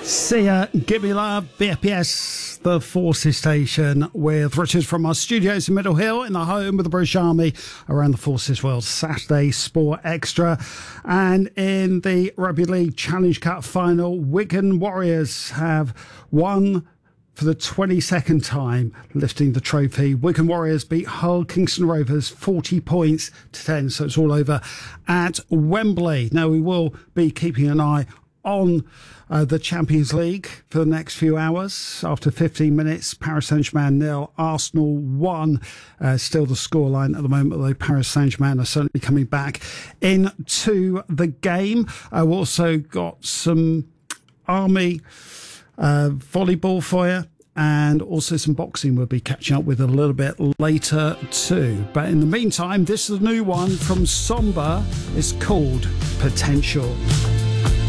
Sia, Give Me Love, BFPS, the Forces Station, with Richard from our studios in Middle Hill, in the home of the British Army, around the Forces World Saturday Sport Extra. And in the Rugby League Challenge Cup final, Wigan Warriors have won for the 22nd time, lifting the trophy. Wigan Warriors beat Hull Kingston Rovers 40 points to 10, so it's all over at Wembley. Now, we will be keeping an eye on the Champions League for the next few hours. After 15 minutes, Paris Saint-Germain 0, Arsenal 1. Still the scoreline at the moment, although Paris Saint-Germain are certainly coming back into the game. We've also got some Army volleyball for you, and also some boxing we'll be catching up with a little bit later too. But in the meantime, this is a new one from Somber. It's called Potential.